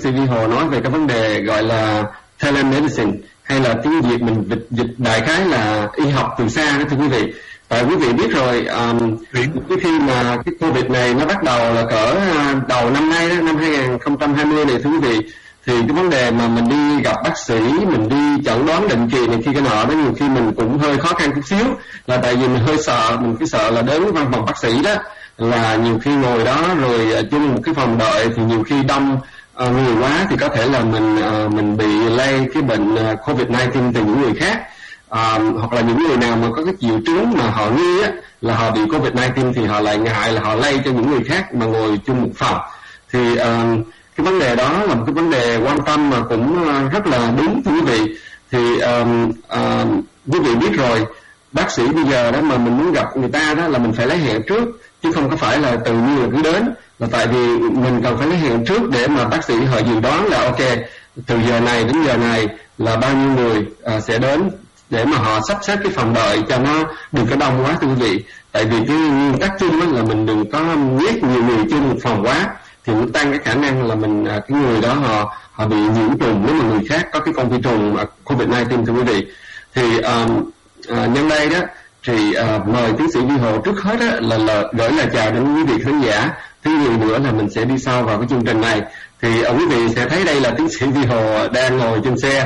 sĩ Vi Hồ nói về cái vấn đề gọi là telemedicine, hay là tiếng Việt mình dịch đại khái là y học từ xa đó thưa quý vị. Tại quý vị biết rồi, cái khi mà cái Covid này nó bắt đầu là cỡ đầu năm nay đó, năm 2020 này thưa quý vị, thì cái vấn đề mà mình đi gặp bác sĩ, mình đi chẩn đoán định kỳ này khi cái nọ đó, nhiều khi mình cũng hơi khó khăn chút xíu, là tại vì mình hơi sợ, mình cứ sợ là đến văn phòng bác sĩ đó là nhiều khi ngồi đó rồi chung một cái phòng đợi thì nhiều khi đông người quá thì có thể là mình bị lây cái bệnh COVID-19 từ những người khác. Hoặc là những người nào mà có cái triệu chứng mà họ nghi á là họ bị COVID-19 thì họ lại ngại là họ lây cho những người khác mà ngồi chung một phòng. Thì cái vấn đề đó là một cái vấn đề quan tâm mà cũng rất là đúng thưa quý vị. Thì quý vị biết rồi, bác sĩ bây giờ đó mà mình muốn gặp người ta đó là mình phải lấy hẹn trước, chứ không có phải là tự nhiên là cứ đến, là tại vì mình cần phải lấy hẹn trước để mà bác sĩ họ dự đoán là ok, từ giờ này đến giờ này là bao nhiêu người sẽ đến, để mà họ sắp xếp cái phòng đợi cho nó đừng có đông quá thưa quý vị. Tại vì cái nguyên tắc chung là mình đừng có nhét nhiều người trên một phòng quá, thì nó tăng cái khả năng là mình cái người đó họ bị nhiễm trùng nếu mà người khác có cái con vi trùng COVID-19 thưa quý vị. Thì nhân đây đó thì mời tiến sĩ Vi Hồ trước hết á, là gửi lời chào đến quý vị khán giả. Thứ nhì nữa là mình sẽ đi sâu vào cái chương trình này. Thì quý vị sẽ thấy đây là tiến sĩ Vi Hồ đang ngồi trên xe,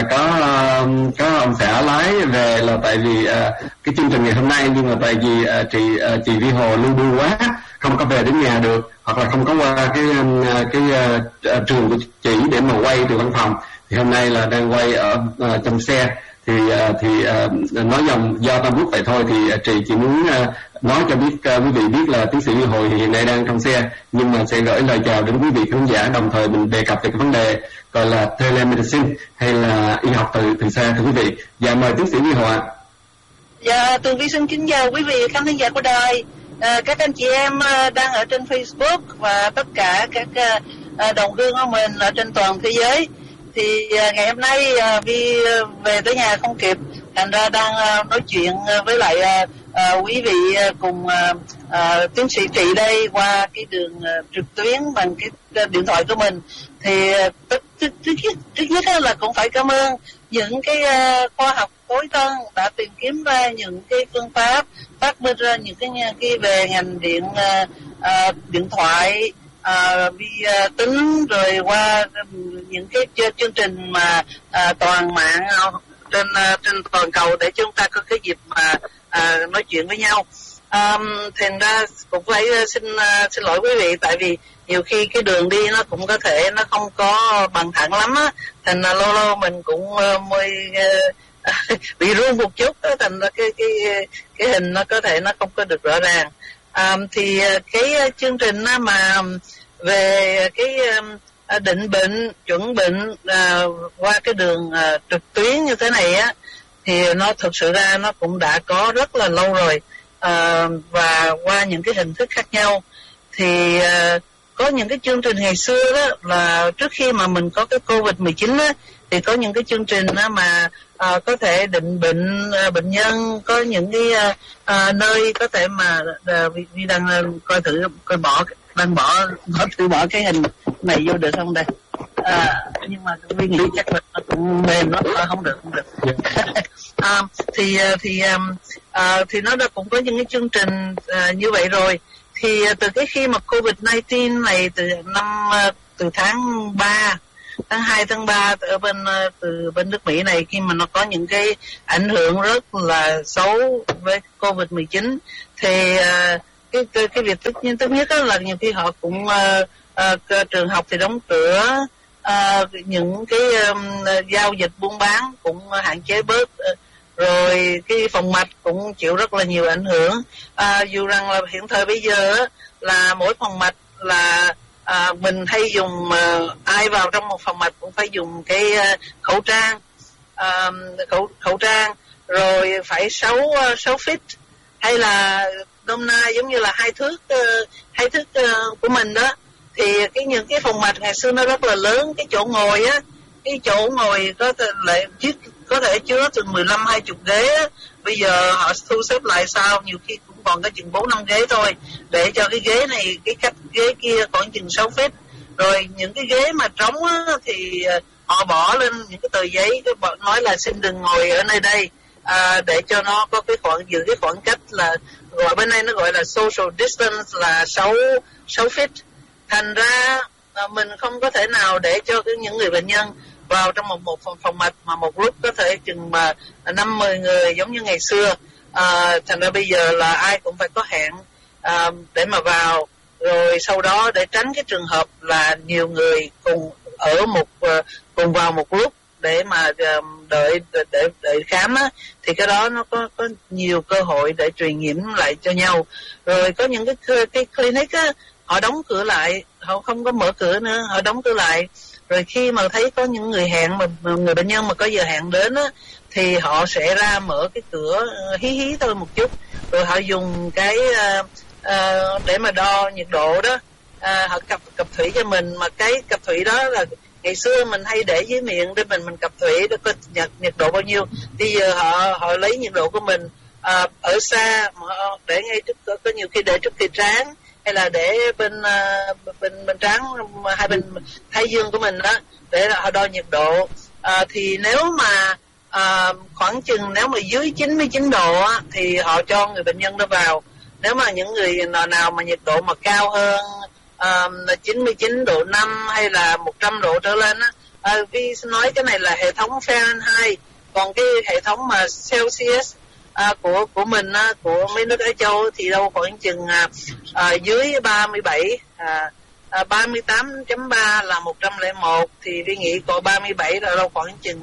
có ông xã lái về, là tại vì cái chương trình ngày hôm nay, nhưng mà tại vì chị Vi Hồ lưu bu quá không có về đến nhà được, hoặc là không có qua cái trường của chị để mà quay từ văn phòng, thì hôm nay là đang quay ở trong xe. Thì nói do Tâm Quốc vậy thôi, thì chị chỉ muốn nói cho quý vị biết là tiến sĩ Vi Hồ hiện nay đang trong xe, nhưng mà sẽ gửi lời chào đến quý vị khán giả, đồng thời mình đề cập về cái vấn đề gọi là telemedicine hay là y học từ xa thưa quý vị. Dạ mời tiến sĩ Vi Hồ ạ. Dạ, Tường Vi xin kính chào quý vị khán giả của đài, các anh chị em đang ở trên Facebook và tất cả các đồng hương của mình ở trên toàn thế giới. Thì ngày hôm nay Vi về tới nhà không kịp, thành ra đang nói chuyện với lại quý vị cùng tiến sĩ Trị đây qua cái đường trực tuyến bằng cái điện thoại của mình. Thì trước nhất là cũng phải cảm ơn những cái khoa học tối tân đã tìm kiếm ra những cái phương pháp, phát minh ra những cái về ngành điện thoại, vi tính, rồi qua những cái chương trình mà toàn mạng trên toàn cầu để chúng ta có cái dịp mà nói chuyện với nhau. Thành ra cũng phải xin lỗi quý vị, tại vì nhiều khi cái đường đi nó cũng có thể nó không có bằng thẳng lắm á, thành ra lâu mình cũng mới bị run một chút đó, thành ra cái hình nó có thể nó không có được rõ ràng. Thì cái chương trình mà về cái định bệnh, chuẩn bệnh qua cái đường trực tuyến như thế này á, thì nó thực sự ra nó cũng đã có rất là lâu rồi, và qua những cái hình thức khác nhau. Thì có những cái chương trình ngày xưa đó là trước khi mà mình có cái COVID-19 á, thì có những cái chương trình đó mà có thể định bệnh bệnh nhân, có những cái nơi có thể mà vì đang coi thử bỏ cái hình này vô được không đây? Nhưng mà Vi nghĩ chắc là nó cũng mềm, nó không được. Thì nó đã cũng có những cái chương trình như vậy rồi. Thì từ cái khi mà COVID-19 này từ tháng 2 tháng 3 từ bên nước Mỹ này, khi mà nó có những cái ảnh hưởng rất là xấu với COVID-19, thì cái việc tất nhất là nhiều khi họ cũng trường học thì đóng cửa, những cái giao dịch buôn bán cũng hạn chế bớt, rồi cái phòng mạch cũng chịu rất là nhiều ảnh hưởng. Dù rằng là hiện thời bây giờ là mỗi phòng mạch là mình hay dùng, ai vào trong một phòng mạch cũng phải dùng cái khẩu trang, rồi phải 6 feet, hay là nôm na giống như là hai thước của mình đó. Thì những cái phòng mạch ngày xưa nó rất là lớn, cái chỗ ngồi có thể chứa từ 15-20 ghế á. Bây giờ họ thu xếp lại sao, nhiều khi cũng còn có chừng 4-5 ghế thôi, để cho cái ghế này, cái cách ghế kia khoảng chừng 6 feet. Rồi những cái ghế mà trống á, thì họ bỏ lên những cái tờ giấy nói là xin đừng ngồi ở nơi đây, để cho nó có cái giữ cái khoảng cách, là gọi bên đây nó gọi là social distance, là 6 feet. Thành ra mình không có thể nào để cho những người bệnh nhân vào trong một phòng mạch mà một lúc có thể chừng mà 5-10 người giống như ngày xưa. Thành ra bây giờ là ai cũng phải có hẹn để mà vào, rồi sau đó để tránh cái trường hợp là nhiều người cùng vào một lúc để mà đợi khám á, thì cái đó nó có nhiều cơ hội để truyền nhiễm lại cho nhau. Rồi có những cái clinic á, họ đóng cửa lại, họ không có mở cửa nữa, họ đóng cửa lại. Rồi khi mà thấy có những người hẹn mà người bệnh nhân mà có giờ hẹn đến á, thì họ sẽ ra mở cái cửa hí thôi một chút, rồi họ dùng cái để mà đo nhiệt độ đó, họ cặp thủy cho mình. Mà cái cặp thủy đó là ngày xưa mình hay để dưới miệng để mình cặp thủy để có nhiệt độ bao nhiêu. Bây giờ họ lấy nhiệt độ của mình ở xa, mà để ngay trước, có nhiều khi để trước khi trán, hay là để bên trán hai bên thái dương của mình đó, để họ đo nhiệt độ. Thì nếu mà khoảng chừng nếu mà dưới 99 độ á, thì họ cho người bệnh nhân đó vào. Nếu mà những người nào mà nhiệt độ mà cao hơn 99 độ 5 hay là 100 độ trở lên á, vì nói cái này là hệ thống Fahrenheit, còn cái hệ thống mà Celsius của mình á, của mấy nước Á Châu thì đâu khoảng chừng dưới 37, 38.3 là 101, thì Vi nghĩ có 37 là đâu khoảng chừng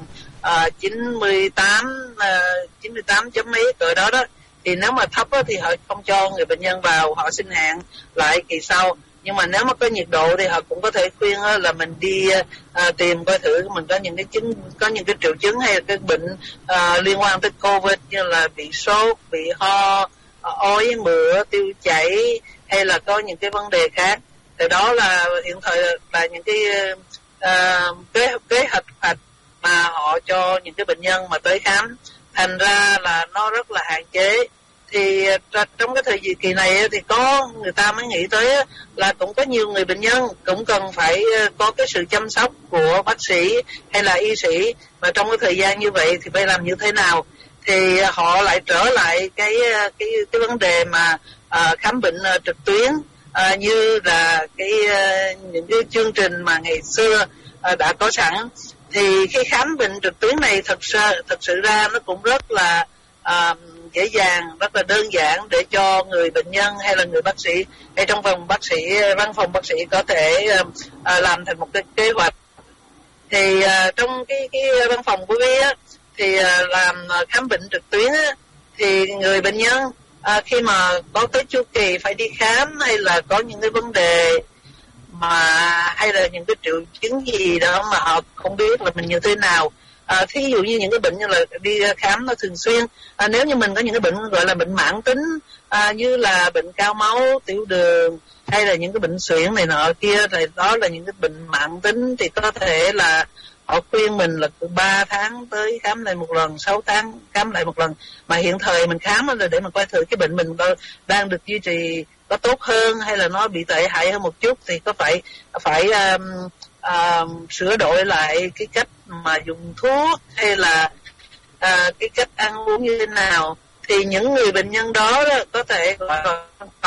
98 chấm mấy cỡ đó đó. Thì nếu mà thấp á, thì họ không cho người bệnh nhân vào, họ xin hẹn lại kỳ sau. Nhưng mà nếu mà có nhiệt độ thì họ cũng có thể khuyên là mình đi tìm coi thử mình có những cái triệu chứng hay là cái bệnh liên quan tới COVID, như là bị sốt, bị ho, ói mửa, tiêu chảy, hay là có những cái vấn đề khác. Thì đó là hiện thời là những cái kế hoạch mà họ cho những cái bệnh nhân mà tới khám. Thành ra là nó rất là hạn chế. Thì trong cái thời kỳ này thì có người ta mới nghĩ tới là cũng có nhiều người bệnh nhân cũng cần phải có cái sự chăm sóc của bác sĩ hay là y sĩ, mà trong cái thời gian như vậy thì phải làm như thế nào. Thì họ lại trở lại cái vấn đề mà khám bệnh trực tuyến, như là những cái chương trình mà ngày xưa đã có sẵn. Thì cái khám bệnh trực tuyến này thật sự ra nó cũng rất là dễ dàng, rất là đơn giản để cho người bệnh nhân hay là người bác sĩ hay trong văn phòng bác sĩ có thể làm thành một cái kế hoạch. Thì trong cái văn phòng của Vi á, thì làm khám bệnh trực tuyến á, thì người bệnh nhân khi mà có cái chu kỳ phải đi khám, hay là có những cái vấn đề hay là những cái triệu chứng gì đó mà họ không biết là mình như thế nào. Thí dụ như những cái bệnh như là đi khám nó thường xuyên, nếu như mình có những cái bệnh gọi là bệnh mãn tính, như là bệnh cao máu, tiểu đường, hay là những cái bệnh suyễn này nọ kia, thì đó là những cái bệnh mãn tính, thì có thể là họ khuyên mình là từ 3 tháng tới khám lại một lần, 6 tháng khám lại một lần. Mà hiện thời mình khám là để mình coi thử cái bệnh mình đang được duy trì có tốt hơn hay là nó bị tệ hại hơn một chút, thì có phải sửa đổi lại cái cách mà dùng thuốc hay là cái cách ăn uống như thế nào. Thì những người bệnh nhân đó có thể gọi là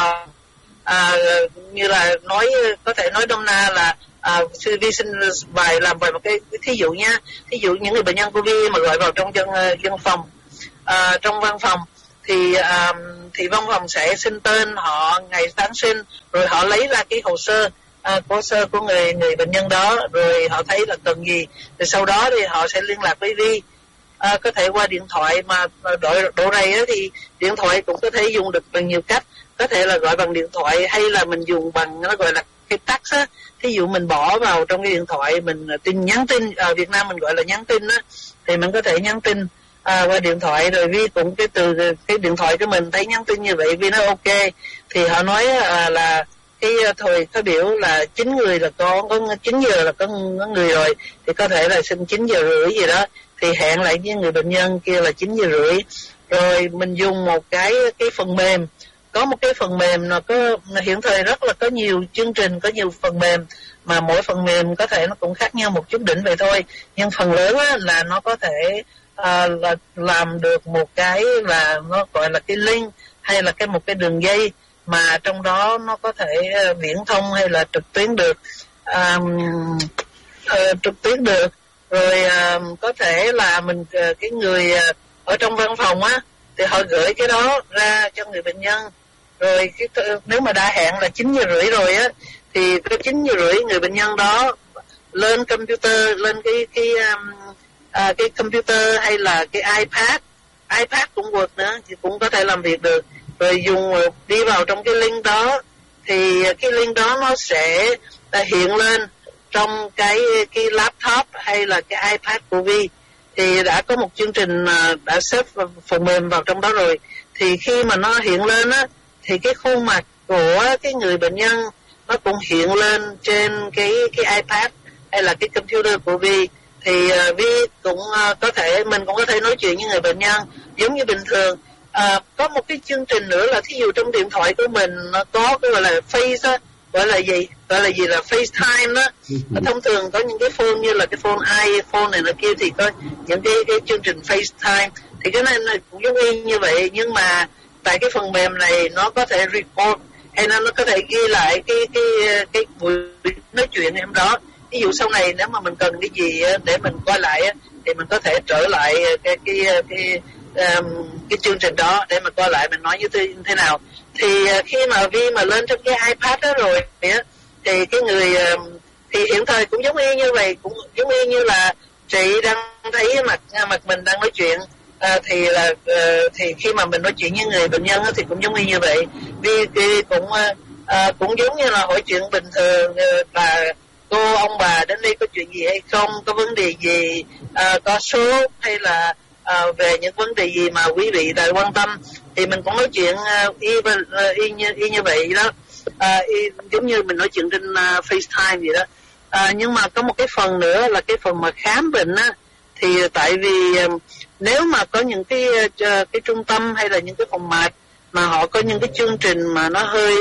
như là có thể nói nôm na là Vi xin làm vài một cái thí dụ nha. Thí dụ những người bệnh nhân của Vi mà gọi vào trong trong văn phòng thì văn phòng sẽ xin tên họ, ngày tháng sinh, rồi họ lấy ra cái hồ sơ của người bệnh nhân đó, rồi họ thấy là cần gì, rồi sau đó thì họ sẽ liên lạc với Vi, có thể qua điện thoại. Mà độ này thì điện thoại cũng có thể dùng được bằng nhiều cách, có thể là gọi bằng điện thoại, hay là mình dùng bằng nó gọi là cái text á. Thí dụ mình bỏ vào trong cái điện thoại mình nhắn tin, ở Việt Nam mình gọi là nhắn tin á, thì mình có thể nhắn tin qua điện thoại. Rồi Vi cũng từ cái điện thoại của mình thấy nhắn tin như vậy, Vi nói ok, thì họ nói là cái thời khởi biểu là 9 người là có 9 giờ là có người rồi, thì có thể là xin 9 giờ rưỡi gì đó, thì hẹn lại với người bệnh nhân kia là 9 giờ rưỡi. Rồi mình dùng một cái phần mềm có một cái phần mềm nó có hiện thời rất là có nhiều chương trình, có nhiều phần mềm mà mỗi phần mềm có thể nó cũng khác nhau một chút đỉnh vậy thôi, nhưng phần lớn á, là nó có thể là làm được một cái là nó gọi là cái link hay là một cái đường dây mà trong đó nó có thể viễn thông hay là trực tuyến được, rồi có thể là mình cái người ở trong văn phòng á thì họ gửi cái đó ra cho người bệnh nhân, rồi nếu mà đã hẹn là 9:30 rồi á thì tới 9:30 người bệnh nhân đó lên computer, lên cái computer hay là cái iPad cũng work nữa thì cũng có thể làm việc được, rồi dùng đi vào trong cái link đó thì cái link đó nó sẽ hiện lên trong cái laptop hay là cái iPad của Vi, thì đã có một chương trình đã xếp phần mềm vào trong đó rồi, thì khi mà nó hiện lên á thì cái khuôn mặt của cái người bệnh nhân nó cũng hiện lên trên cái iPad hay là cái computer của Vi, thì Vi cũng mình cũng có thể nói chuyện với người bệnh nhân giống như bình thường. Có một cái chương trình nữa là thí dụ trong điện thoại của mình nó có cái gọi là Face á, gọi là gì là FaceTime đó. Thông thường có những cái phone như là cái phone iPhone này nó kia thì có những cái chương trình FaceTime, thì cái này cũng giống y như vậy, nhưng mà tại cái phần mềm này nó có thể record hay nó có thể ghi lại cái buổi nói chuyện em đó. Ví dụ sau này nếu mà mình cần cái gì để mình coi lại thì mình có thể trở lại cái chương trình đó để mà coi lại mình nói như thế nào. Thì khi mà Vi mà lên trên cái iPad đó rồi thì cái người thì hiện thời cũng giống y như vậy, cũng giống y như là chị đang thấy mặt mình đang nói chuyện, thì khi mà mình nói chuyện với người bệnh nhân thì cũng giống y như vậy. Vi cũng giống như là hỏi chuyện bình thường, là cô ông bà đến đây có chuyện gì hay không, có vấn đề gì, có sốt hay là về những vấn đề gì mà quý vị đã quan tâm, thì mình cũng nói chuyện y như vậy đó, giống như mình nói chuyện trên FaceTime vậy đó. Nhưng mà có một cái phần nữa là cái phần mà khám bệnh á, thì tại vì nếu mà có những cái trung tâm hay là những cái phòng mạch mà họ có những cái chương trình mà nó hơi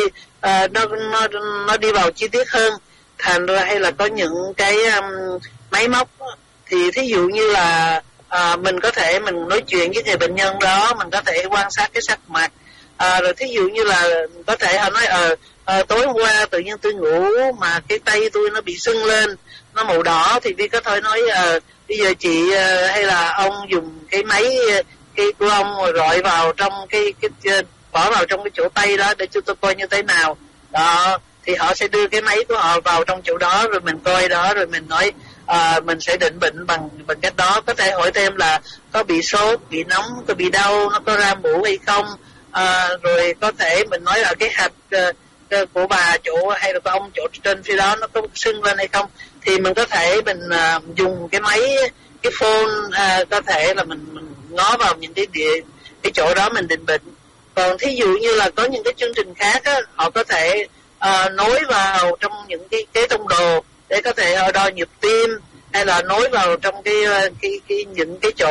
nó đi vào chi tiết hơn, thành ra hay là có những cái máy móc, thì thí dụ như là mình có thể mình nói chuyện với người bệnh nhân đó, mình có thể quan sát cái sắc mặt, rồi thí dụ như là có thể họ nói tối hôm qua tự nhiên tôi ngủ mà cái tay tôi nó bị sưng lên, nó màu đỏ, thì Vi có thể nói bây giờ chị hay là ông dùng cái máy của ông rồi rọi vào trong bỏ vào trong cái chỗ tay đó để cho tôi coi như thế nào đó, thì họ sẽ đưa cái máy của họ vào trong chỗ đó rồi mình coi đó, rồi mình nói mình sẽ định bệnh bằng cách đó. Có thể hỏi thêm là có bị sốt, bị nóng, có bị đau, nó có ra mũ hay không, rồi có thể mình nói là cái hạch của bà chỗ hay là của ông chỗ trên phía đó nó có sưng lên hay không, thì mình có thể mình dùng cái máy, cái phone, có thể là mình ngó vào những cái chỗ đó mình định bệnh. Còn thí dụ như là có những cái chương trình khác á, họ có thể nối vào trong những cái kế thông đồ để có thể đo nhịp tim, hay là nối vào trong những cái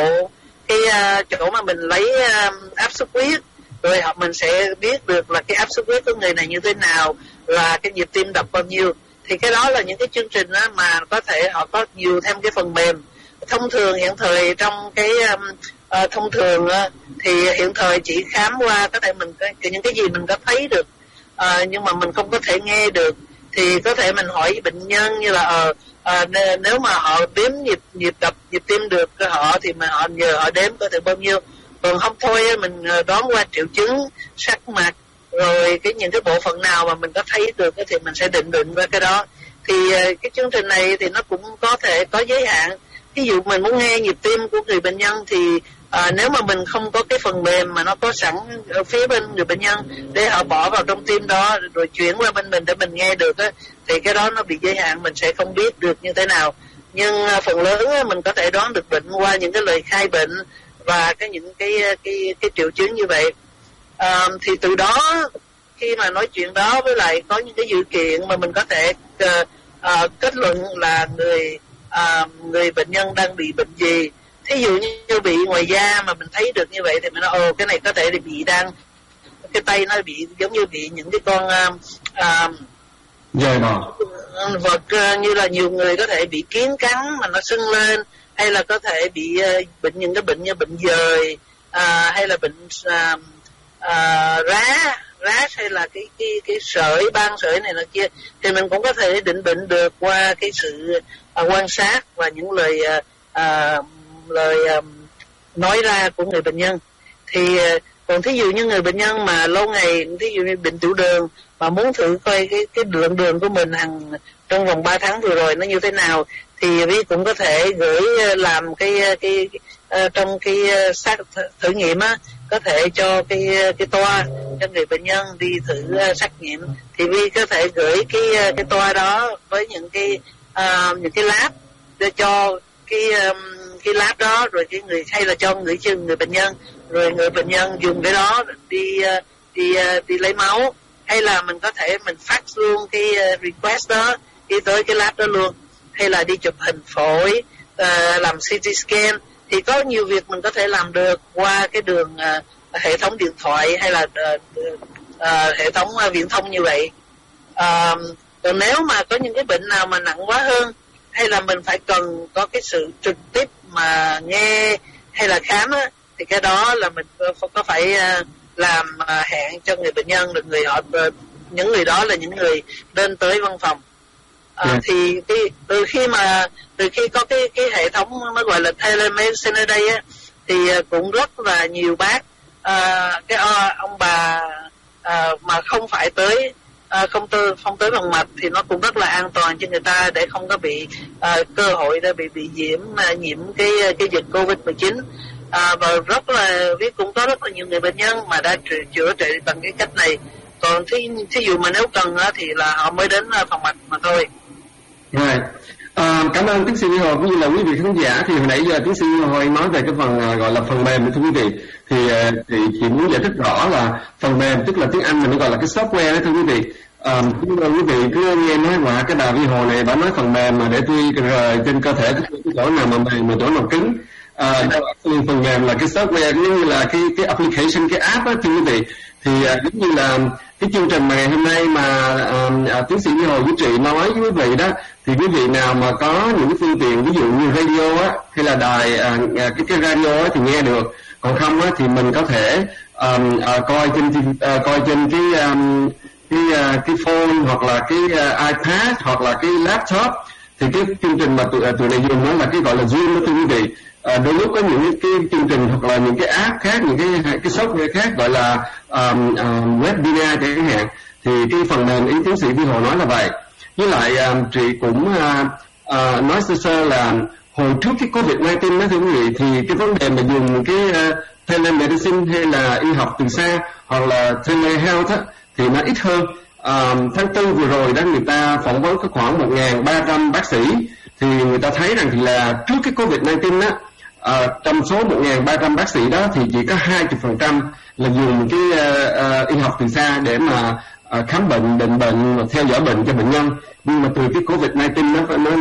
chỗ mà mình lấy áp suất huyết, rồi mình sẽ biết được là cái áp suất huyết của người này như thế nào, là cái nhịp tim đập bao nhiêu. Thì cái đó là những cái chương trình đó mà có thể họ có nhiều thêm cái phần mềm. Thông thường hiện thời trong cái thông thường thì hiện thời chỉ khám qua có thể mình những cái gì mình có thấy được, nhưng mà mình không có thể nghe được, thì có thể mình hỏi bệnh nhân như là nếu mà họ đếm nhịp đập nhịp tim được họ thì mà họ nhờ họ đếm có thể bao nhiêu, còn không thôi mình đoán qua triệu chứng, sắc mặt, rồi những cái bộ phận nào mà mình có thấy được thì mình sẽ định định qua cái đó. Thì cái chương trình này thì nó cũng có thể có giới hạn. Ví dụ mình muốn nghe nhịp tim của người bệnh nhân thì nếu mà mình không có cái phần mềm mà nó có sẵn ở phía bên người bệnh nhân để họ bỏ vào trong tim đó rồi chuyển qua bên mình để mình nghe được á, thì cái đó nó bị giới hạn, mình sẽ không biết được như thế nào. Nhưng phần lớn mình có thể đoán được bệnh qua những cái lời khai bệnh và những cái triệu chứng như vậy. Thì từ đó khi mà nói chuyện đó với lại có những cái dữ kiện mà mình có thể kết luận là người bệnh nhân đang bị bệnh gì. Thí dụ như bị ngoài da mà mình thấy được như vậy thì mình nói cái này có thể bị cái tay nó bị giống như bị những cái con dời bò vật, như là nhiều người có thể bị kiến cắn mà nó sưng lên, hay là có thể bị bệnh những cái bệnh như bệnh dời, hay là bệnh rát hay là cái sởi, ban sởi này nọ kia, thì mình cũng có thể định bệnh được qua cái sự quan sát và những lời nói ra của người bệnh nhân. Thì còn thí dụ như người bệnh nhân mà lâu ngày, thí dụ như bệnh tiểu đường mà muốn thử coi cái lượng đường của mình trong vòng 3 tháng vừa rồi nó như thế nào, thì Vi cũng có thể gửi làm trong cái xác thử nghiệm á, có thể cho cái toa cho người bệnh nhân đi thử xét nghiệm. Thì Vi có thể gửi cái toa đó với những cái lab để cho cái lab đó, rồi cái người hay là cho người bệnh nhân, rồi người bệnh nhân dùng cái đó đi lấy máu, hay là mình có thể mình fax luôn cái request đó đi tới cái lab đó luôn, hay là đi chụp hình phổi, làm CT scan. Thì có nhiều việc mình có thể làm được qua cái đường hệ thống điện thoại hay là hệ thống viễn thông như vậy. Còn nếu mà có những cái bệnh nào mà nặng quá hơn, hay là mình phải cần có cái sự trực tiếp mà nghe hay là khám á, thì cái đó là mình có phải làm hẹn cho người bệnh nhân, được những người đó là những người lên tới văn phòng. Thì từ khi có cái hệ thống nó gọi là telemedicine ở đây á, thì cũng rất là nhiều bác ông bà mà không phải tới không tới bằng mạch, thì nó cũng rất là an toàn cho người ta để không có bị cơ hội để bị nhiễm cái dịch Covid-19. Và rất là biết cũng có rất là nhiều người bệnh nhân mà đã chữa trị bằng cái cách này. Còn thí dụ mà nếu cần thì là họ mới đến phòng mạch mà thôi. Rồi, cảm ơn tiến sĩ Huy Hồ cũng như là quý vị khán giả. Thì hồi nãy giờ tiến sĩ Huy Hồ nói về cái phần gọi là phần mềm, thưa quý vị. Thì chị muốn giải thích rõ là phần mềm tức là tiếng Anh mình gọi là cái software đó, thưa quý vị. Quý vị cứ nghe nói qua cái bà Huy Hồ này, bà nói phần mềm mà để tôi rời trên cơ thể cái chỗ nào mà mềm mà chỗ nào cứng. Phần mềm là cái software giống như là cái application, cái app đó, thưa quý vị. Thì giống như là cái chương trình mà ngày hôm nay mà tiến sĩ Huy Hồ với chị nói với quý vị đó, thì quý vị nào mà có những cái phương tiện ví dụ như radio á, hay là đài cái radio á thì nghe được, còn không á thì mình có thể coi trên cái phone hoặc là cái iPad hoặc là cái laptop. Thì cái chương trình mà tụi này dùng nó là cái gọi là Zoom đó, thưa quý vị. Đôi lúc có những cái chương trình hoặc là những cái app khác, những cái software khác gọi là webinar chẳng hạn, thì cái phần mềm ý tiến sĩ Huy Hồ nói là vậy. Với lại chị cũng nói sơ là hồi trước cái Covid-19 đó, thưa quý vị, thì cái vấn đề mà dùng cái telemedicine hay là y học từ xa hoặc là telehealth á, thì nó ít hơn. Tháng 4 vừa rồi đó, người ta phỏng vấn có khoảng 1.300 bác sĩ, thì người ta thấy rằng thì là trước cái Covid-19 á, trong số 1.300 bác sĩ đó thì chỉ có 20% là dùng cái y học từ xa để mà khám bệnh, định bệnh và theo dõi bệnh cho bệnh nhân. Nhưng mà từ cái Covid-19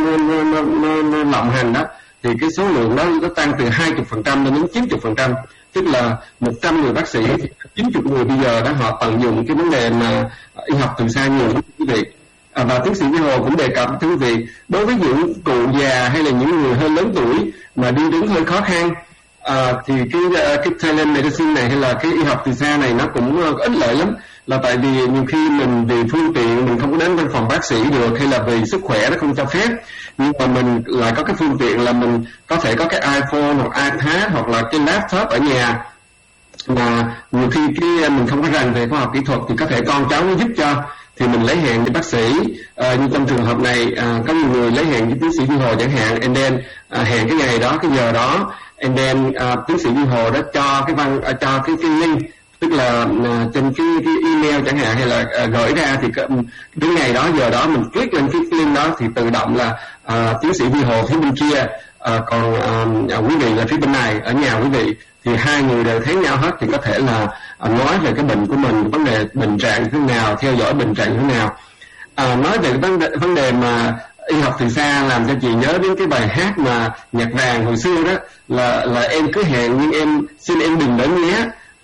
nó lộng hành đó, thì cái số lượng đó nó tăng từ 20% đến 90%, tức là 100 người bác sĩ thì 90 người bây giờ đó họ tận dụng cái vấn đề mà y học từ xa nhiều lắm, quý vị. Và tiến sĩ Huy Hồ cũng đề cập, thưa quý vị, đối với những cụ già hay là những người hơi lớn tuổi mà đi đứng hơi khó khăn, thì cái telemedicine này hay là cái y học từ xa này nó cũng ích lợi lắm. Là tại vì nhiều khi mình vì phương tiện mình không có đến văn phòng bác sĩ được, hay là vì sức khỏe nó không cho phép, nhưng mà mình lại có cái phương tiện là mình có thể có cái iPhone hoặc iPad hoặc là cái laptop ở nhà, mà nhiều khi mình không có rành về khoa học kỹ thuật thì có thể con cháu nó giúp cho, thì mình lấy hẹn với bác sĩ. Như trong trường hợp này có nhiều người lấy hẹn với tiến sĩ Huy Hồ chẳng hạn, and then hẹn cái ngày đó, cái giờ đó, and then tiến sĩ Huy Hồ đó cho cái link, tức là trên cái email chẳng hạn, hay là gửi ra, thì đến ngày đó giờ đó mình click lên cái link đó thì tự động là tiến sĩ Huy Hồ phía bên kia, còn quý vị là phía bên này ở nhà quý vị, thì hai người đều thấy nhau hết, thì có thể là nói về cái bệnh của mình, vấn đề bệnh trạng như thế nào, theo dõi bệnh trạng như thế nào. Nói về vấn đề mà y học từ xa làm cho chị nhớ đến cái bài hát mà nhạc vàng hồi xưa đó, là em cứ hẹn nhưng xin em đừng đến nhé.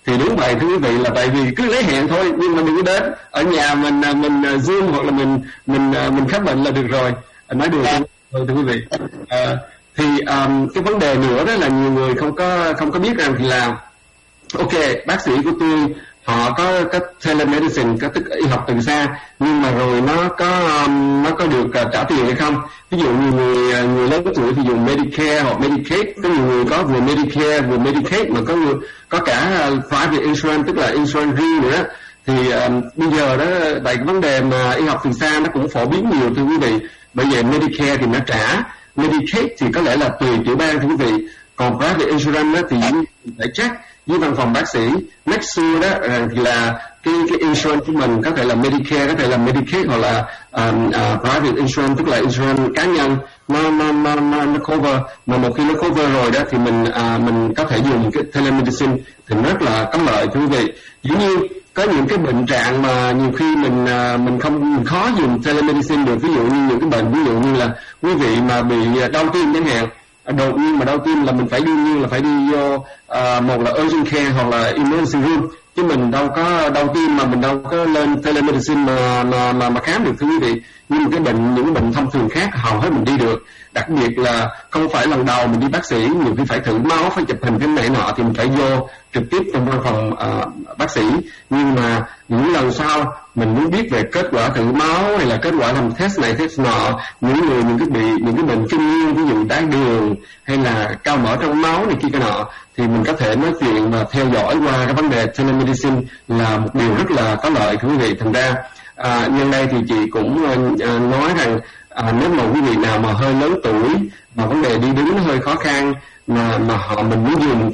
Thì đúng vậy thưa quý vị, là tại vì cứ lấy hẹn thôi, nhưng mà đừng có đến ở nhà mình Zoom hoặc là mình khám bệnh là được rồi. Nói đùa thôi thưa quý vị. Thì cái vấn đề nữa đó là nhiều người không có biết rằng thì là ok, bác sĩ của tôi họ có telemedicine, có tức y học từ xa, nhưng mà rồi nó có được trả tiền hay không? Ví dụ như người lớn tuổi thì dùng Medicare hoặc Medicaid, có nhiều người có vừa Medicare vừa Medicaid, mà có cả private insurance, tức là insurance riêng nữa. Thì bây giờ đó, tại cái vấn đề mà y học từ xa nó cũng phổ biến nhiều thưa quý vị. Bởi vậy Medicare thì nó trả, Medicaid thì có lẽ là tùy tiểu bang thưa quý vị. Còn private insurance đó thì phải check với văn phòng bác sĩ, make sure đó thì là cái insurance của mình có thể là Medicare, có thể là Medicaid, hoặc là private insurance, tức là insurance cá nhân, nó cover. Mà một khi nó cover rồi đó thì mình có thể dùng cái telemedicine thì rất là có lợi thưa quý vị. Dĩ nhiên có những cái bệnh trạng mà nhiều khi mình khó dùng telemedicine được, ví dụ như những cái bệnh ví dụ như là quý vị mà bị đau tim chẳng hạn, đột nhiên mà đau tim là mình phải đương nhiên là phải đi vô một là urgent care hoặc là emergency room, chứ mình đâu có đau tim mà mình đâu có lên telemedicine mà khám được thưa quý vị. Nhưng những cái bệnh thông thường khác hầu hết mình đi được, đặc biệt là không phải lần đầu mình đi bác sĩ, nhiều khi phải thử máu, phải chụp hình cái này nọ thì mình phải vô trực tiếp trong văn phòng bác sĩ. Nhưng mà những lần sau mình muốn biết về kết quả thử máu hay là kết quả làm test này test nọ, những cái bệnh kinh niên, ví dụ đái đường hay là cao mỡ trong máu này kia cái nọ, thì mình có thể nói chuyện và theo dõi qua cái vấn đề telemedicine là một điều rất là có lợi thưa quý vị. Thành ra nhân đây thì chị cũng nói rằng nếu mà quý vị nào mà hơi lớn tuổi mà vấn đề đi đứng nó hơi khó khăn, mà mình muốn dùng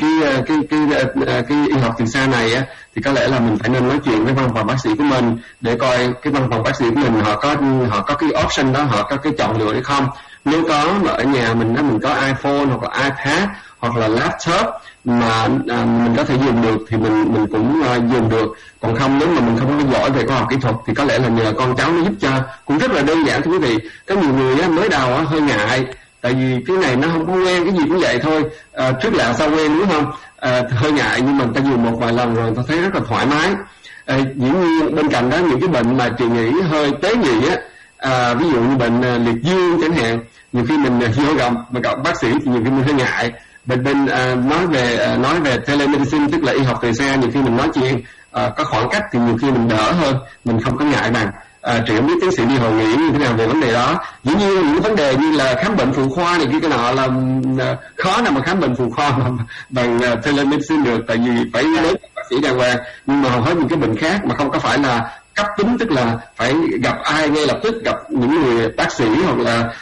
cái y học từ xa này á, thì có lẽ là mình phải nên nói chuyện với văn phòng bác sĩ của mình để coi cái văn phòng bác sĩ của mình họ có cái option đó, họ có cái chọn lựa hay không. Nếu có mà ở nhà mình có iPhone hoặc là iPad hoặc là laptop mà mình có thể dùng được thì mình cũng dùng được. Còn không, nếu mà mình không có giỏi về khoa học kỹ thuật thì có lẽ là nhờ con cháu nó giúp cho, cũng rất là đơn giản thưa quý vị. Có nhiều người mới đầu hơi ngại, tại vì cái này nó không có quen, cái gì cũng vậy thôi, trước lạ sau quen đúng không, hơi ngại. Nhưng mà người ta dùng một vài lần rồi người ta thấy rất là thoải mái. Dĩ nhiên bên cạnh đó những cái bệnh mà chị nghĩ hơi tế nhị á, ví dụ như bệnh liệt dương chẳng hạn, nhiều khi mình vô gặp bác sĩ thì nhiều khi mình hơi ngại. Bên nói về telemedicine, tức là y học từ xa, nhiều khi mình nói chuyện có khoảng cách thì nhiều khi mình đỡ hơn, mình không có ngại bằng. Chị không biết tiến sĩ đi hội nghị như thế nào về vấn đề đó. Dĩ nhiên những vấn đề như là khám bệnh phụ khoa này kia cái nọ là khó nào mà khám bệnh phụ khoa mà bằng telemedicine được, tại vì phải đến bác sĩ đàng hoàng. Nhưng mà hầu hết những cái bệnh khác mà không có phải là cấp tính, tức là phải gặp ai ngay lập tức, gặp những người bác sĩ hoặc là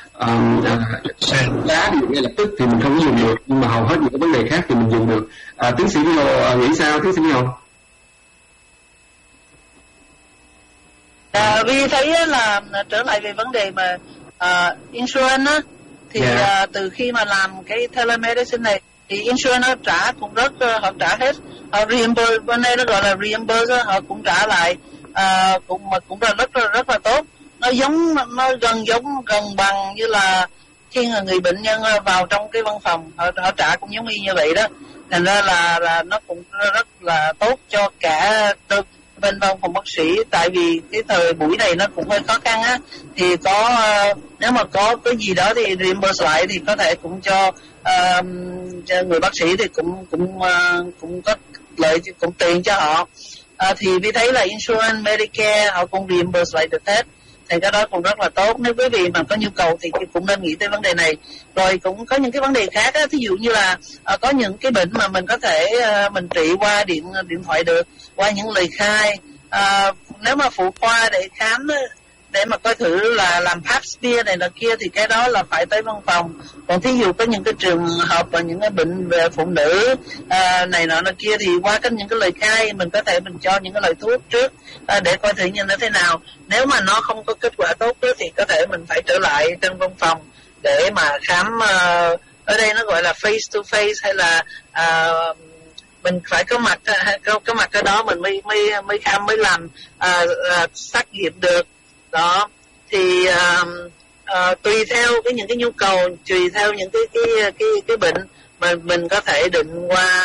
lá điều ngay lập tức thì mình không có dùng được. Nhưng mà hầu hết những cái vấn đề khác thì mình dùng được. Tiến sĩ Hồ nghĩ sao tiến sĩ Hồ? Vì thấy là trở lại về vấn đề mà insurance á, thì từ khi mà làm cái telemedicine này thì insurance nó trả cũng họ trả hết, họ reimburse, bên đây nó gọi là reimburse, họ cũng trả lại, cũng rất là tốt. Nó gần bằng như là khi người bệnh nhân vào trong cái văn phòng họ trả cũng giống như vậy đó. Thành ra là nó cũng rất là tốt cho cả bên văn phòng bác sĩ, tại vì cái thời buổi này nó cũng hơi khó khăn á, thì nếu mà có cái gì đó thì reimburse lại thì có thể cũng cho người bác sĩ thì cũng có lợi, cũng tiền cho họ. Thì vì thấy là insurance, Medicare họ cũng reimburse lại được hết, thì cái đó cũng rất là tốt. Nếu quý vị mà có nhu cầu thì cũng nên nghĩ tới vấn đề này. Rồi cũng có những cái vấn đề khác á, thí dụ như là có những cái bệnh mà mình có thể mình trị qua điện thoại được, qua những lời khai. Nếu mà phụ khoa để khám để mà coi thử là làm pap smear này nọ kia thì cái đó là phải tới văn phòng. Còn thí dụ có những cái trường hợp và những cái bệnh về phụ nữ này nọ kia thì qua những cái lời khai mình có thể mình cho những cái lời thuốc trước để coi thử như thế nào. Nếu mà nó không có kết quả tốt thì có thể mình phải trở lại trên văn phòng để mà khám. Ở đây nó gọi là face to face, hay là mình phải có mặt ở đó mình mới khám, mới làm xác nghiệm được đó. Thì tùy theo những cái nhu cầu, tùy theo những cái bệnh mà mình có thể định qua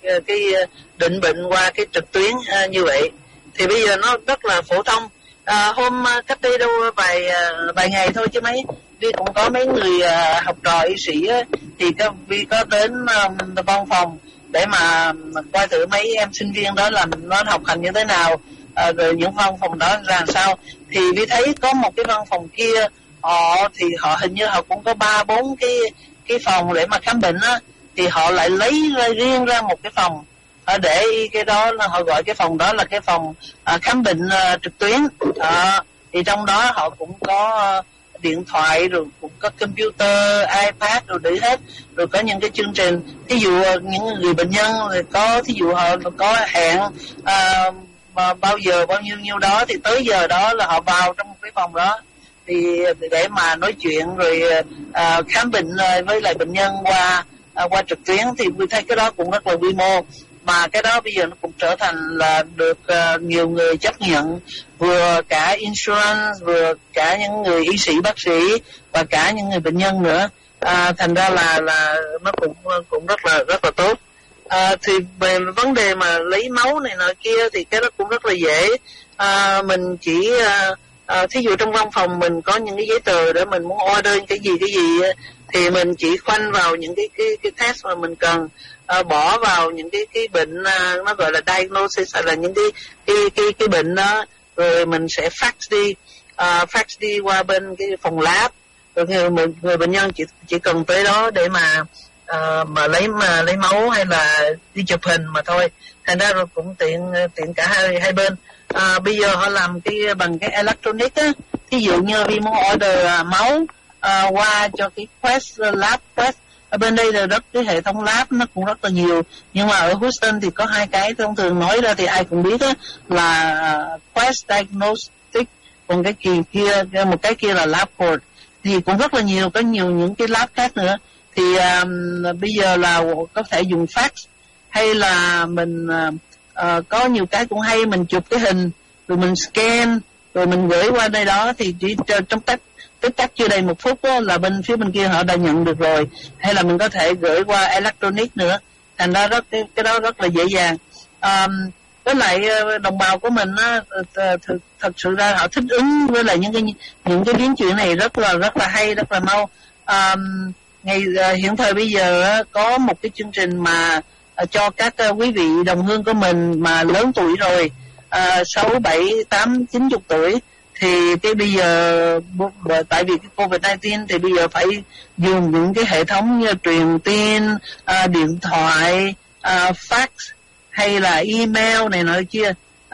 định bệnh qua cái trực tuyến như vậy. Thì bây giờ nó rất là phổ thông. Hôm cách đây đâu vài ngày thôi chứ mấy Vi cũng có mấy người học trò y sĩ á, thì Vi có đến văn phòng để mà coi thử mấy em sinh viên đó làm nó học hành như thế nào, rồi những văn phòng đó làm sao. Thì Vi thấy có một cái văn phòng kia họ hình như họ cũng có 3-4 cái phòng để mà khám bệnh á, thì họ lại lấy riêng ra một cái phòng để cái đó là họ gọi cái phòng đó là cái phòng khám bệnh trực tuyến. Thì trong đó họ cũng có điện thoại, rồi cũng có computer, iPad rồi để hết, rồi có những cái chương trình, thí dụ những người bệnh nhân thì có, thí dụ họ có hẹn bao giờ bao nhiêu đó, thì tới giờ đó là họ vào trong cái phòng đó thì để mà nói chuyện rồi khám bệnh với lại bệnh nhân qua trực tuyến. Thì tôi thấy cái đó cũng rất là quy mô, mà cái đó bây giờ nó cũng trở thành là được nhiều người chấp nhận, vừa cả insurance, vừa cả những người y sĩ, bác sĩ và cả những người bệnh nhân nữa. Thành ra là nó cũng rất là tốt. Thì về vấn đề mà lấy máu này nọ kia thì cái đó cũng rất là dễ. Mình chỉ thí dụ trong văn phòng mình có những cái giấy tờ để mình muốn order cái gì thì mình chỉ khoanh vào những cái test mà mình cần, bỏ vào những cái bệnh nó gọi là diagnosis, hay là những cái bệnh đó, rồi mình sẽ fax đi qua bên cái phòng lab, rồi người bệnh nhân chỉ cần tới đó để mà lấy máu hay là đi chụp hình mà thôi. Thành ra rồi cũng tiện cả hai bên. Bây giờ họ làm bằng cái electronic á, ví dụ như vì muốn order máu qua cho cái Quest lab Quest. Ở bên đây là cái hệ thống lab nó cũng rất là nhiều, nhưng mà ở Houston thì có hai cái thông thường nói ra thì ai cũng biết á, là Quest Diagnostic, còn cái kia một cái kia là LabCorp. Thì cũng rất là nhiều, có nhiều những cái lab khác nữa. Thì bây giờ là có thể dùng fax, hay là mình có nhiều cái cũng hay, mình chụp cái hình rồi mình scan rồi mình gửi qua đây đó, thì chỉ trong tách chưa đầy 1 phút đó, là phía bên kia họ đã nhận được rồi. Hay là mình có thể gửi qua electronic nữa, thành ra cái đó rất là dễ dàng. Với lại đồng bào của mình á, thật sự ra họ thích ứng với lại những cái biến chuyển này rất là hay, rất là mau. Hiện thời bây giờ có một cái chương trình mà cho các quý vị đồng hương của mình mà lớn tuổi rồi, 6, 7, 8, 90 tuổi, thì cái bây giờ tại vì cái COVID-19 thì bây giờ phải dùng những cái hệ thống như truyền tin, điện thoại, fax hay là email này nọ kia,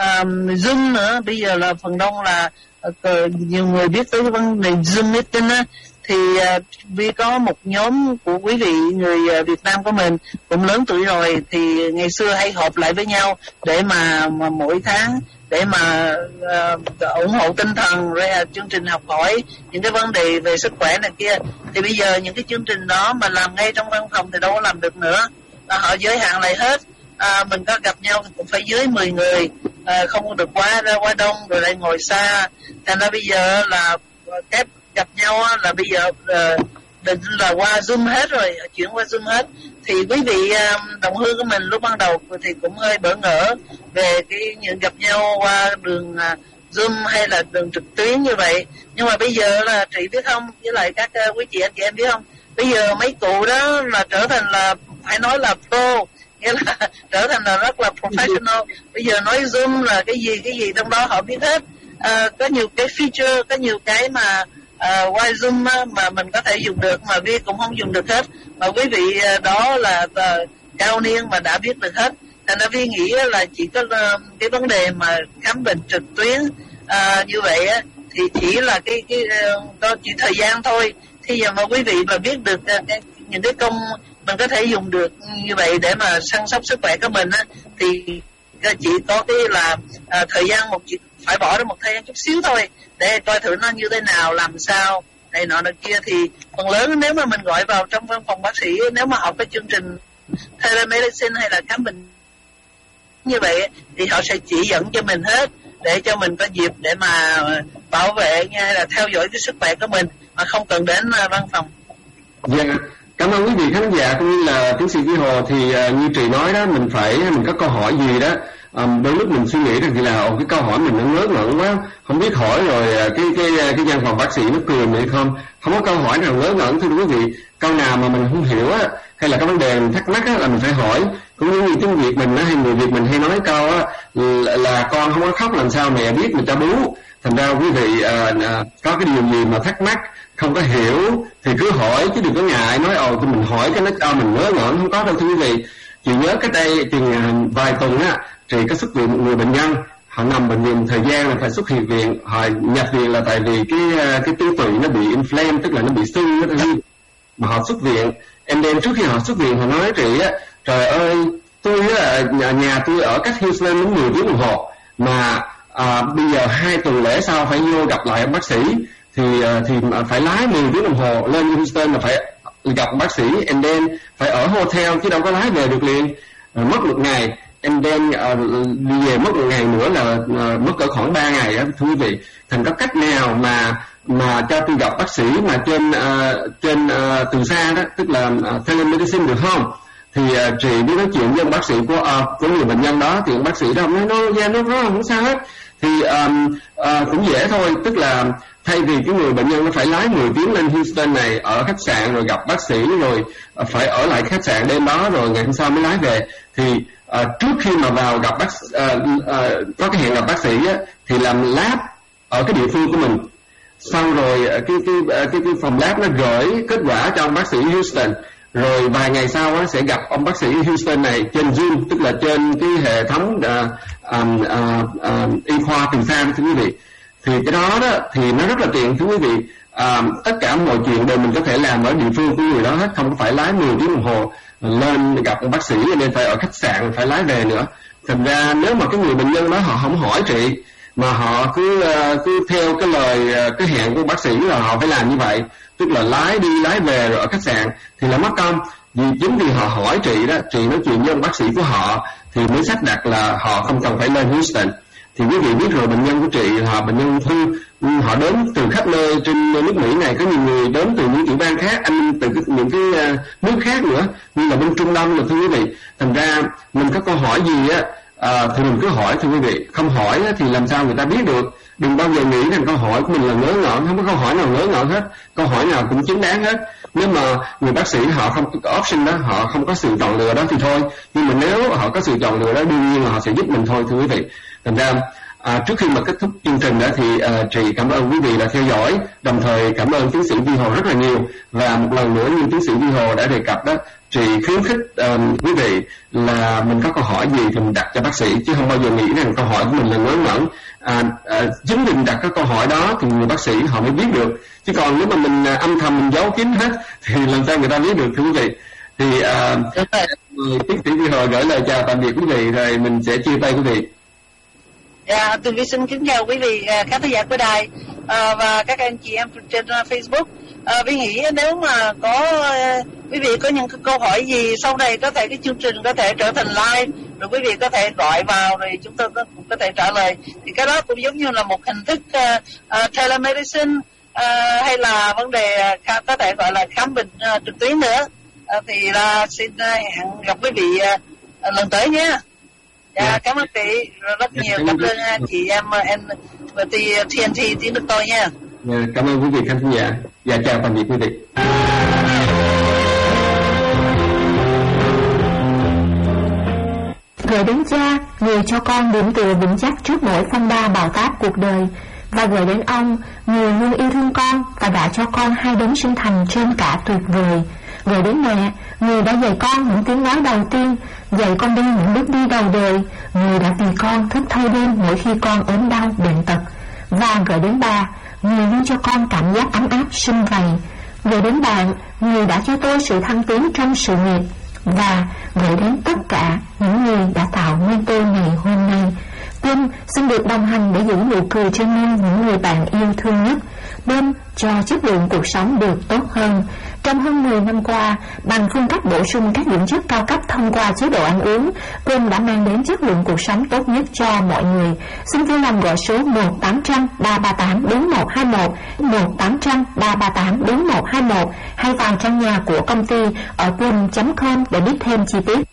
Zoom nữa. Bây giờ là phần đông là nhiều người biết tới cái vấn đề Zoom meeting á. Thì vì có một nhóm của quý vị người Việt Nam của mình cũng lớn tuổi rồi, thì ngày xưa hay họp lại với nhau để mà mỗi tháng để mà ủng hộ tinh thần, rồi chương trình học hỏi những cái vấn đề về sức khỏe này kia. Thì bây giờ những cái chương trình đó mà làm ngay trong văn phòng thì đâu có làm được nữa, họ giới hạn lại hết. Mình có gặp nhau thì cũng phải dưới 10 người, không được quá đông rồi lại ngồi xa. Thành ra bây giờ là cái gặp nhau là bây giờ là qua Zoom hết rồi, chuyển qua Zoom hết. Thì quý vị đồng hương của mình lúc ban đầu thì cũng hơi bỡ ngỡ về những gặp nhau qua đường Zoom hay là đường trực tuyến như vậy. Nhưng mà bây giờ là chị biết không, với lại các quý chị anh chị em biết không, bây giờ mấy cụ đó là trở thành là phải nói là pro, nghĩa là trở thành là rất là professional. Bây giờ nói Zoom là cái gì trong đó họ biết hết. Có nhiều cái feature, có nhiều cái mà qua Zoom mà mình có thể dùng được mà Vi cũng không dùng được hết, mà quý vị đó là cao niên mà đã biết được hết. Thành ra Vi nghĩ là chỉ có cái vấn đề mà khám bệnh trực tuyến như vậy á, thì chỉ là chỉ thời gian thôi. Thì giờ mà quý vị mà biết được những cái công mình có thể dùng được như vậy để mà săn sóc sức khỏe của mình á, thì chỉ có cái là thời gian phải bỏ ra một thời gian chút xíu thôi để coi thử nó như thế nào, làm sao này nọ kia. Thì phần lớn nếu mà mình gọi vào trong văn phòng bác sĩ, nếu mà học cái chương trình telemedicine hay là khám bệnh như vậy thì họ sẽ chỉ dẫn cho mình hết, để cho mình có dịp để mà bảo vệ hay là theo dõi cái sức khỏe của mình mà không cần đến văn phòng. Dạ, Cảm ơn quý vị khán giả cũng như là tiến sĩ Vi Hồ. Thì như Trì nói đó, mình có câu hỏi gì đó, đôi lúc mình suy nghĩ rằng thì là cái câu hỏi mình nó ngớ ngẩn quá, không biết hỏi rồi cái văn phòng bác sĩ nó cười mình hay không. Không có câu hỏi nào ngớ ngẩn, thưa quý vị. Câu nào mà mình không hiểu á, hay là có vấn đề mình thắc mắc á, là mình phải hỏi. Cũng như tiếng Việt mình á, hay người Việt mình hay nói câu á, là con không có khóc làm sao mẹ biết mình cho bú. Thành ra quý vị có cái điều gì mà thắc mắc, không có hiểu thì cứ hỏi, chứ đừng có ngại nói tụi mình hỏi cái nó cho mình ngớ ngẩn. Không có đâu thưa quý vị. Chị nhớ cách đây chừng vài tuần á, chị có xuất viện một người bệnh nhân, họ nằm bệnh viện thời gian là phải xuất hiện viện, họ nhập viện là tại vì cái tuyến tụy nó bị inflame, tức là nó bị sưng đó, mà họ xuất viện. Em đem trước khi họ xuất viện họ nói với chị á, trời ơi tôi á, nhà tôi ở cách Houston đến 10 tiếng đồng hồ, mà bây giờ 2 tuần lễ sau phải vô gặp lại bác sĩ, thì phải lái 10 tiếng đồng hồ lên Houston là phải gặp bác sĩ, and then phải ở hotel chứ đâu có lái về được liền. Mất một ngày, and then đi về mất một ngày nữa là mất cỡ khoảng 3 ngày đó thưa quý vị. Thành có cách nào mà cho tôi gặp bác sĩ mà trên từ xa đó, tức là telemedicine được không? Thì chị biết nói chuyện với bác sĩ của người bệnh nhân đó, thì bác sĩ đó nói nó không sao hết. Thì cũng dễ thôi, tức là thay vì cái người bệnh nhân nó phải lái 10 tiếng lên Houston này, ở khách sạn rồi gặp bác sĩ, rồi phải ở lại khách sạn đêm đó rồi ngày hôm sau mới lái về, thì trước khi mà vào gặp có cái hẹn gặp bác sĩ á, thì làm lab ở cái địa phương của mình, xong rồi cái phòng lab nó gửi kết quả cho ông bác sĩ Houston, rồi vài ngày sau á, sẽ gặp ông bác sĩ Houston này trên Zoom, tức là trên cái hệ thống y khoa từ xa thưa quý vị. Thì cái đó thì nó rất là tiện thưa quý vị. Tất cả mọi chuyện đều mình có thể làm ở địa phương của người đó hết, không phải lái 10 tiếng đồng hồ lên gặp bác sĩ nên phải ở khách sạn phải lái về nữa. Thành ra nếu mà cái người bệnh nhân đó họ không hỏi chị, mà họ cứ theo cái lời cái hẹn của bác sĩ là họ phải làm như vậy, tức là lái đi lái về rồi ở khách sạn, thì là mất công. Vì chính vì họ hỏi chị đó, chị nói chuyện với ông bác sĩ của họ thì mới sắp đặt là họ không cần phải lên Houston. Thì quý vị biết rồi, bệnh nhân của chị họ bệnh nhân ung thư, họ đến từ khắp nơi trên nước Mỹ này, có nhiều người đến từ những tiểu bang khác, từ những cái nước khác nữa, như là bên Trung Đông là thưa quý vị. Thành ra mình có câu hỏi gì á thì mình cứ hỏi thưa quý vị, không hỏi thì làm sao người ta biết được. Đừng bao giờ nghĩ rằng câu hỏi của mình là ngớ ngẩn, không có câu hỏi nào ngớ ngẩn hết, câu hỏi nào cũng chính đáng hết. Nếu mà người bác sĩ họ không có option đó, họ không có sự chọn lựa đó thì thôi, nhưng mà nếu họ có sự chọn lựa đó, đương nhiên là họ sẽ giúp mình thôi thưa quý vị. Thành ra trước khi mà kết thúc chương trình đó thì chị cảm ơn quý vị đã theo dõi, đồng thời cảm ơn tiến sĩ Vi Hồ rất là nhiều. Và một lần nữa như tiến sĩ Vi Hồ đã đề cập đó, chị khuyến khích quý vị là mình có câu hỏi gì thì mình đặt cho bác sĩ, chứ không bao giờ nghĩ rằng câu hỏi của mình là ngớ ngẩn. Chính vì mình đặt cái câu hỏi đó thì người bác sĩ họ mới biết được, chứ còn nếu mà mình âm thầm mình giấu kín hết thì làm sao người ta biết được thưa quý vị. Thì tiến sĩ Vi Hồ gửi lời chào tạm biệt quý vị, rồi mình sẽ chia tay quý vị. Dạ, Tường Vi xin kính chào quý vị khán giả của đài và các anh chị em trên Facebook. Vi nghĩ nếu mà có quý vị có những câu hỏi gì sau này, có thể cái chương trình có thể trở thành live, rồi quý vị có thể gọi vào rồi chúng tôi cũng có thể trả lời. Thì cái đó cũng giống như là một hình thức telemedicine, hay là vấn đề có thể gọi là khám bệnh trực tuyến nữa. Thì là xin hẹn gặp quý vị lần tới nhé. Dạ, cảm ơn chị rất nhiều, cảm ơn chị em và TNT tiếng Đức tôi nha. Cảm ơn quý vị khán giả. Dạ, chào tạm biệt quý vị. Gửi đến cha, người cho con điểm tựa vững chắc trước mỗi phong ba bão táp cuộc đời, và gửi đến ông, người luôn yêu thương con và đã cho con hai đấng sinh thành trên cả tuyệt vời. Gửi đến mẹ, người đã dạy con những tiếng nói đầu tiên, dạy con đi những bước đi đầu đời, người đã vì con thức thâu đêm mỗi khi con ốm đau bệnh tật. Và gửi đến bà, người luôn cho con cảm giác ấm áp sum vầy. Gửi đến bạn, người đã cho tôi sự thăng tiến trong sự nghiệp. Và gửi đến tất cả những người đã tạo nên tôi ngày hôm nay. Tâm xin được đồng hành để giữ nụ cười trên môi những người bạn yêu thương nhất. Tâm cho chất lượng cuộc sống được tốt hơn. Trong hơn 10 năm qua, bằng phương cách bổ sung các dưỡng chất cao cấp thông qua chế độ ăn uống, Plum đã mang đến chất lượng cuộc sống tốt nhất cho mọi người. Xin vui lòng gọi số 1-800-338-4121, 1-800-338-4121 hay vào trang nhà của công ty ở plum.com để biết thêm chi tiết.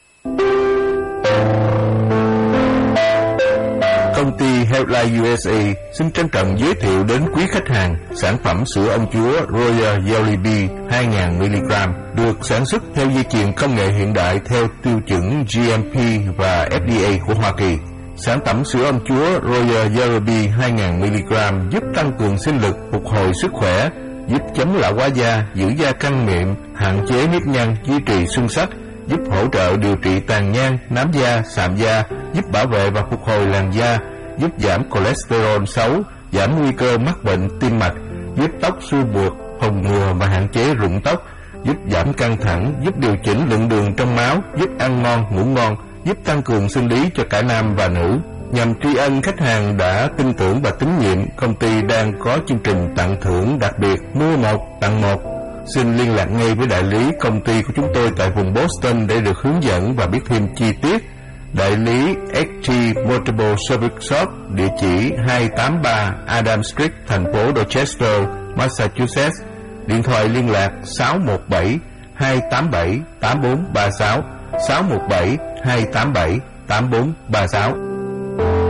Công ty Healthline USA xin trân trọng giới thiệu đến quý khách hàng sản phẩm sữa ông chúa Royal Jelly Bee 2000mg được sản xuất theo dây chuyền công nghệ hiện đại theo tiêu chuẩn GMP và FDA của Hoa Kỳ. Sản phẩm sữa ông chúa Royal Jelly Bee 2000mg giúp tăng cường sinh lực, phục hồi sức khỏe, giúp chống lão hóa da, giữ da căng mịn, hạn chế nếp nhăn, duy trì xương sắc, giúp hỗ trợ điều trị tàn nhang, nám da, sạm da, giúp bảo vệ và phục hồi làn da, giúp giảm cholesterol xấu, giảm nguy cơ mắc bệnh tim mạch, giúp tóc xua buộc, phòng ngừa và hạn chế rụng tóc, giúp giảm căng thẳng, giúp điều chỉnh lượng đường trong máu, giúp ăn ngon, ngủ ngon, giúp tăng cường sinh lý cho cả nam và nữ. Nhằm tri ân khách hàng đã tin tưởng và tín nhiệm, công ty đang có chương trình tặng thưởng đặc biệt mua 1 tặng 1. Xin liên lạc ngay với đại lý công ty của chúng tôi tại vùng Boston để được hướng dẫn và biết thêm chi tiết. Đại lý XT Multiple Service Shop, địa chỉ 283 Adam Street, thành phố Dorchester, Massachusetts. Điện thoại liên lạc 617 287 8436, 617 287 8436.